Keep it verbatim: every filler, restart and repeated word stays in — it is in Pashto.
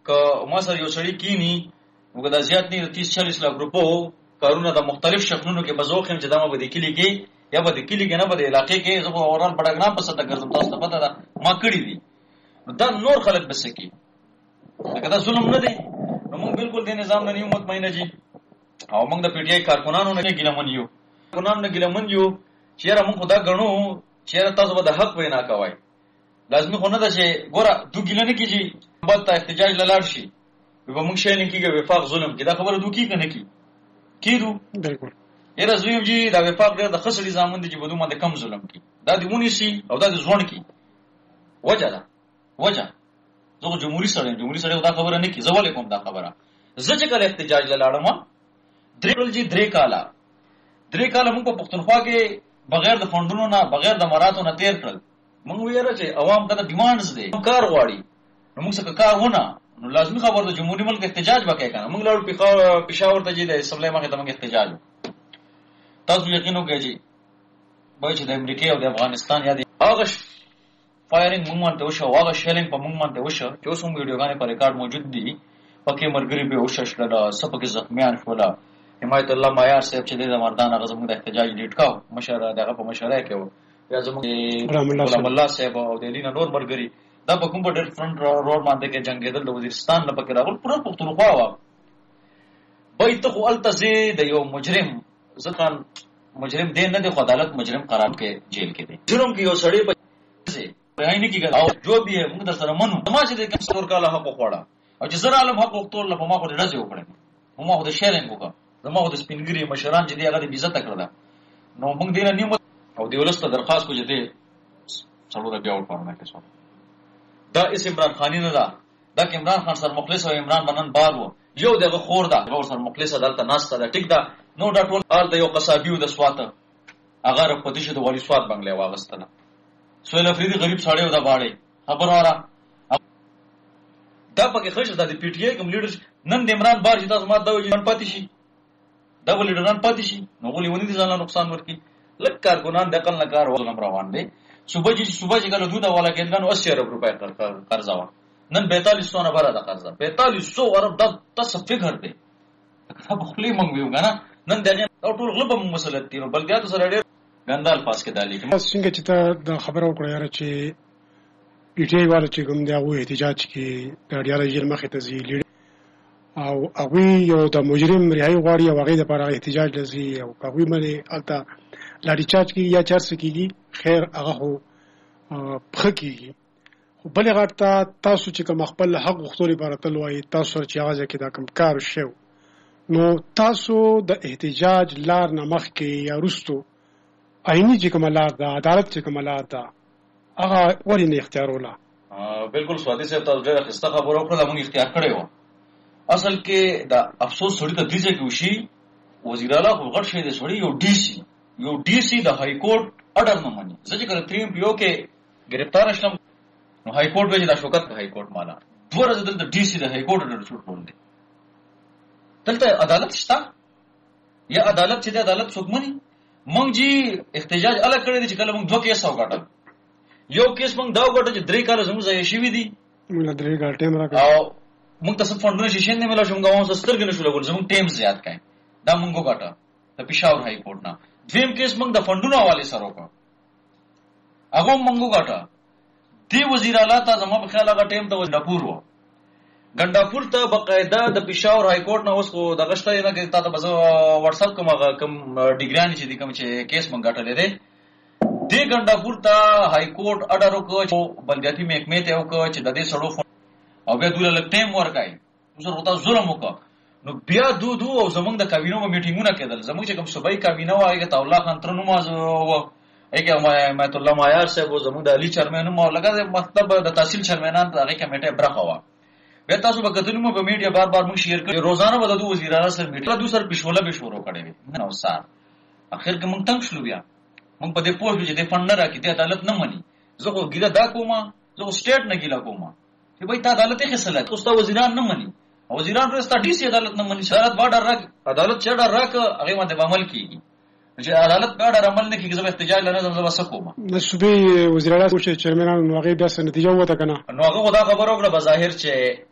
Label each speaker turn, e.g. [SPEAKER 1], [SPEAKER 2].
[SPEAKER 1] که ما سره یو سړی کینی موږ د زیات نه تیس چالیس لا ګروپو کارونه د مختلف شکلونو کې بزوخم چې دا ما به د کلی کې یا به د کلی کې نه به د علاقې کې زه اورال بډګرام په ستا ګرځم تاسو ته پته ده ما کړی دي دا نور خلک بس کی لکه دا ظلم نه دی نو موږ بالکل د نظام نه نیو مطمئنه جی او موږ د پی ټی آی کارکونانو نه ګیلمن یو کارکونانو نه ګیلمن یو چې را موږ خدا غنو چې تاسو به د حق وینا کوي لازمي خو نه ده چې ګوره دو ګیله نه کیږي بل ته احتجاج لاله شي به موږ شي نه کیږي وفاق ظلم کی دا خبره دو کی کنه کی کیدو
[SPEAKER 2] بالکل
[SPEAKER 1] یره زویم جی دا وفاق ډېر د خسړي زامن دي چې بده باندې کم ظلم کی دا دی ونی سي او دا د ځوان کی وجه ده وجه زه جمهوریت سره جمهوریت سره دا خبره نه کی زول کوم دا خبره زه چې کله احتجاج لاله درې جی درې کاله درې کاله موږ په پښتونخوا کې بغیر د فندونو نه بغیر د مراتو نه تیر کړل موږ ویره چې عوام ته ډیمانډز دي کار غواړي نو موږ څه کار ونه نو لازمي خبر د جمهوریت ملک احتجاج وکړي کنه موږ لاړو پېښور ته چې د اسمبلی مخې ته موږ احتجاج تاسو یقین وکړئ چې به چې د امریکا او د افغانستان یا د هغه فایرینګ موږ باندې وشو هغه شیلینګ په موږ باندې وشو چې اوس موږ ویډیوګانې په ریکارډ موجود دي پکې مرګري به وششل سپکه زخمیان شول حمایت الله معیار صاحب چې د مردان هغه زموږ د احتجاج لیډ کاو مشره دغه په مشره کې و یا زموږ رحم الله صاحب او د لینا نور مرګري دا په کوم په ډېر فرنٹ روډ باندې کې جنگیدل د وزیرستان نه پکې راغل پوره پښتونخوا و به ته خو التزه د یو مجرم ځکه مجرم دین نه د عدالت مجرم قرار کې جیل کې دی جرم کې یو سړی په ځای نه کېږي او جو به موږ در سره منو ما چې د کوم څور کاله حق وخوړه او چې زرا عالم حق وختول په ما خو د رځي وکړم ما خو د شیرینګ وکړه زما خو د سپینګری مشران چې دی هغه د عزت کړل نو موږ دینه نیمه او د ولست درخواست کو چې دی څلور بیا ورپارنه کې څو دا اس عمران خان نه دا دا عمران خان سره مخلص او عمران بنن بار وو یو دغه خور دا ور سره مخلص عدالت ناشته دا ټیک دا نو دا ټول آل د یو قصابیو د سواته هغه په دې شه د ولی سواد بنگلې واغستنه سویل افریدي غریب ساړیو دا باړې خبر وره دا پکې خښه د پی ټی آی کوم لیډر نن د عمران بار چې تاسو ما دا وځي پاتې شي دا ولې ډران پاتې شي نو ولې ونی دي ځان نقصان ورکي لک کارګونان د عقل نه کار ولنم روان دي صبح چې صبح چې کله دوه والا کېدل اسی ارب روپے قرض و نن بیالیس سو نه بره د قرض بیالیس سو ارب د تاسو فکر دی دا بخلی مونږ ویو کنه نن دغه ټول غلب مسله تیر بل بیا تاسو رډیر ګندال پاس کې دالي
[SPEAKER 2] څنګه چې ته د خبرو کړې یاره چې پی ټی آی والو چې کوم دی هغه احتجاج کې د اړیاله جیل مخې ته ځي او هغه یو د مجرم رهایی غواړي او هغه د لپاره احتجاج لزی او هغه باندې الته لاډي چارج کی یا چارج کیږي خیر هغه هو پخکیږي خو بل غټه تاسو چې کوم خپل حق غوښتل لپاره تل وایي تاسو چې هغه کې دا کوم کار شو نو تاسو د احتجاج لار نه مخ کې یا رستو عیني چې کوم لار ده عدالت چې کوم لار ده هغه ورې نه اختیار ولا
[SPEAKER 1] بالکل سوادي صاحب تاسو ډېر خسته خبرو کړل موږ اختیار کړی و اصل کې دا افسوس سړی ته دیږي کې وشي وزیر اعلی خو غټ شي د سړی یو ډي سي یو ډي سي د های کورټ اډر نه مانی ځکه چې تریم پیو کې گرفتار شوم نو های کورټ وایي دا شوکت های کورټ مالا دوه ورځې دلته ډي سي د های کورټ اډر شوټ کول دي دلته عدالت شته یا عدالت چې د عدالت څوک مانی مونږ جی احتجاج الګ کړی دي چې کله مونږ دوه کیس وګټل یو کیس مونږ دا وګټل چې درې کاله زموږ ځای شي وي دي
[SPEAKER 2] موږ درې کال ټیم راکړو
[SPEAKER 1] او مونږ تاسو فندونه شې نه ملو شوم غواړم سترګې نشو لګول زموږ ټیم زیات کای دا مونږ وګټه د پېښور های کورټ نه دویم کیس مونږ د فندونو حواله سره وکړ هغه مونږ وګټه دی وزیر اعلی ته زموږ په خیال هغه ټیم ته ګنداپور و ګنداپور ته بقاعده د پېښور های کورټ نه اوس خو د غشته نه کې تاسو بز واتس اپ کوم کوم ډیګران چې دي کوم چې کیس مونږ غټلې ده دی ګنداپور ته های کورټ اډر وکړ چې بلدیاتي محکمې ته وکړ چې د دې سړو او بیا دوی له ټیم ورکای اوس ورته ظلم وکړ نو بیا دو دو او زمونږ د کابینو میټینګونه کېدل زمونږ چې کوم صوبایي کابینه وایي ته الله خان تر نماز و ایګه مایت الله معیار صاحب زمونږ د علي چرمن مو لګا مطلب د تحصیل چرمنان هغه کمیټه برخه و به تاسو به کتنمو په میډیا بار بار موږ شیر کړو روزانه به د دوه وزیرانو سره میټینګ دوه سر پښوله به شروع کړي نو سار اخر کې مونږ تنګ شلو بیا مونږ په دې پوښتنه چې د فند نه راکې د عدالت نه مني زه خو ګیله دا کومه زه سټیټ نه ګیله کومه چې بای ته عدالت یې خصلت اوس ته وزیران نه مني وزیران رستا ډي سي عدالت نه مني شرط باډر راک عدالت چې ډر راک هغه باندې عمل کیږي چې عدالت باډر عمل نه کیږي زه احتجاج لنه زما وسکوم
[SPEAKER 2] نو صوبې وزیرانو چې چیرمنان نو هغه بیا څه نتیجه وته کنه
[SPEAKER 1] نو هغه خدا خبر وکړه بظاهر چې